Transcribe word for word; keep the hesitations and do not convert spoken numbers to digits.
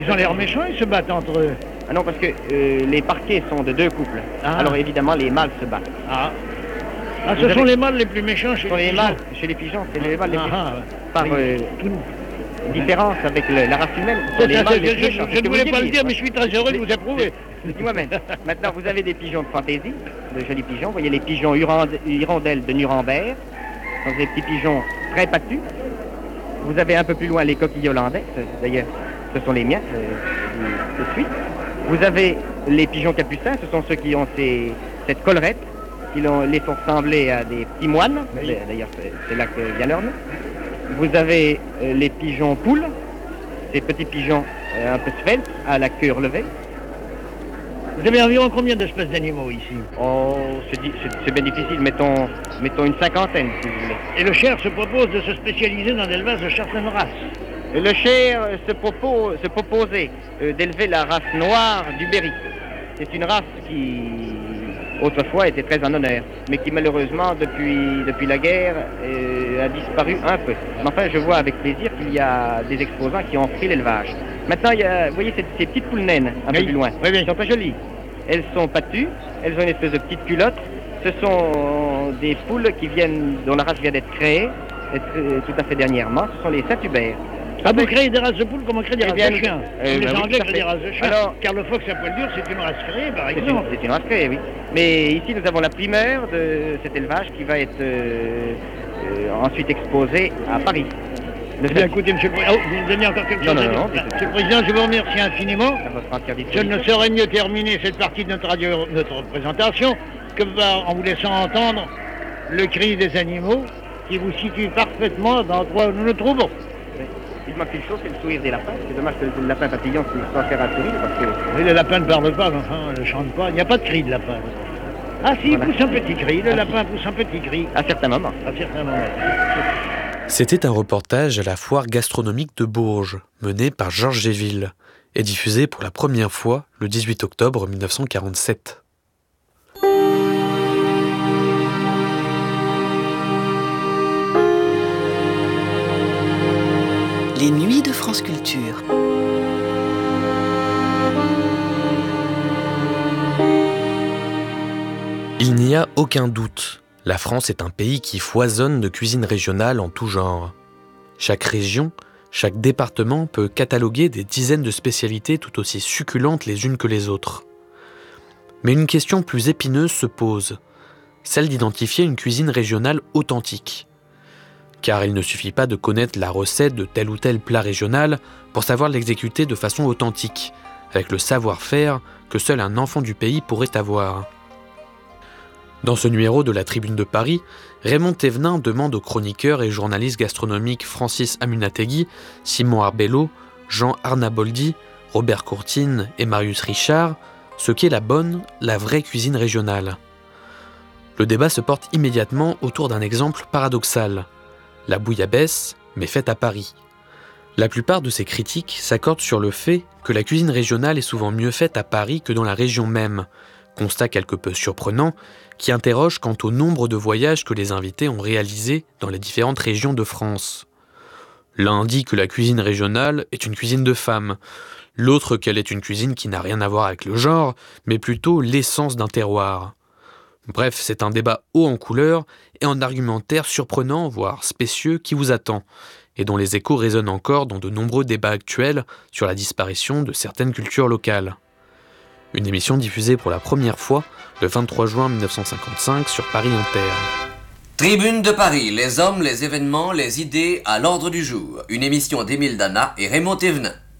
Ils ont l'air méchants, ils se battent entre eux. Ah non, parce que euh, les parquets sont de deux couples. Ah. Alors évidemment, les mâles se battent. Ah, ah ce Vous sont avez- les mâles les plus méchants chez Ce sont les les pigeons. mâles, chez les pigeons, c'est les mâles les Ah, plus ah, par oui. euh, différence avec le- la race humaine. Ce sont C'est les ça, mâles c'est- les je, plus je- méchants. je C'est ce ne que voulais vous pas le disiez, dire, ouais. mais je suis très heureux de vous approuver. Dis-moi même. Maintenant, vous avez des pigeons de fantaisie, de jolis pigeons. Vous voyez les pigeons hirond- hirondelles de Nuremberg. Ce sont des petits pigeons très patus. Vous avez un peu plus loin les coquilles hollandais. D'ailleurs, ce sont les miens, euh, tout de suite. Vous avez les pigeons capucins. Ce sont ceux qui ont ces, cette collerette, qui l'ont- les font ressembler à des petits moines. Oui. D'ailleurs, c'est c'est là que vient leur nom. Vous avez euh, les pigeons poules, ces petits pigeons euh, un peu sveltes, à la queue relevée. Vous avez environ combien d'espèces d'animaux ici? Oh, c'est di- c'est- c'est bien difficile, mettons, mettons une cinquantaine, si vous voulez. Et le Cher se propose de se spécialiser dans l'élevage de certaines races. Le Cher euh, se, propose, se proposait euh, d'élever la race noire du Berry. C'est une race qui, autrefois, était très en honneur, mais qui, malheureusement, depuis, depuis la guerre, euh, a disparu un peu. Mais enfin, je vois avec plaisir qu'il y a des exposants qui ont pris l'élevage. Maintenant, il y a, vous voyez ces, ces petites poules naines, un peu Oui. plus loin. Oui, oui. Elles sont très jolies. Elles sont patues, elles ont une espèce de petite culotte. Ce sont des poules qui viennent, dont la race vient d'être créée, euh, tout à fait dernièrement. Ce sont les Saint-Hubert. Ah, vous créez des races de poules comme on crée des Eh races bien, de chiens. euh, Comme les bah oui, Anglais tout à créent fait. des races de chiens. Alors- Car le fox à poil dur, c'est une race créée, par C'est une, exemple. c'est une race créée, oui. Mais ici, nous avons la primeur de cet élevage qui va être euh, euh, ensuite exposé à Paris. Le Eh bien, sept- écoutez, monsieur le Président, oh, vous me donnez encore quelque Non, chose non, à non, dire. non, Monsieur le Président, je vous remercie infiniment. à votre entière Je disposition. ne saurais mieux terminer cette partie de notre radio, notre présentation, que par- en vous laissant entendre le cri des animaux qui vous situe parfaitement dans l'endroit où nous nous trouvons. Il manque une chose, c'est le sourire des lapins. C'est dommage que le lapin papillon puisse pas faire un sourire parce que Oui, le lapin ne parle pas, mais enfin, ne chante pas. Il n'y a pas de cri de lapin. Ah si, il Voilà. pousse un petit cri. Le Ah, lapin pousse un petit cri. à certains moments. À certains moments. C'était un reportage à la foire gastronomique de Bourges, mené par Georges Géville, et diffusé pour la première fois le dix-huit octobre mille neuf cent quarante-sept. Les nuits de France Culture. Il n'y a aucun doute, la France est un pays qui foisonne de cuisine régionale en tout genre. Chaque région, chaque département peut cataloguer des dizaines de spécialités tout aussi succulentes les unes que les autres. Mais une question plus épineuse se pose, celle d'identifier une cuisine régionale authentique. Car il ne suffit pas de connaître la recette de tel ou tel plat régional pour savoir l'exécuter de façon authentique, avec le savoir-faire que seul un enfant du pays pourrait avoir. Dans ce numéro de la Tribune de Paris, Raymond Thévenin demande aux chroniqueurs et journalistes gastronomiques Francis Amunategui, Simon Arbello, Jean Arnaboldi, Robert Courtine et Marius Richard ce qu'est la bonne, la vraie cuisine régionale. Le débat se porte immédiatement autour d'un exemple paradoxal, la bouillabaisse, mais faite à Paris. La plupart de ces critiques s'accordent sur le fait que la cuisine régionale est souvent mieux faite à Paris que dans la région même, constat quelque peu surprenant qui interroge quant au nombre de voyages que les invités ont réalisés dans les différentes régions de France. L'un dit que la cuisine régionale est une cuisine de femmes, l'autre qu'elle est une cuisine qui n'a rien à voir avec le genre, mais plutôt l'essence d'un terroir. Bref, c'est un débat haut en couleurs et en argumentaire surprenant, voire spécieux, qui vous attend, et dont les échos résonnent encore dans de nombreux débats actuels sur la disparition de certaines cultures locales. Une émission diffusée pour la première fois le vingt-trois juin mille neuf cent cinquante-cinq sur Paris Inter. Tribune de Paris, les hommes, les événements, les idées à l'ordre du jour. Une émission d'Émile Dana et Raymond Thévenin.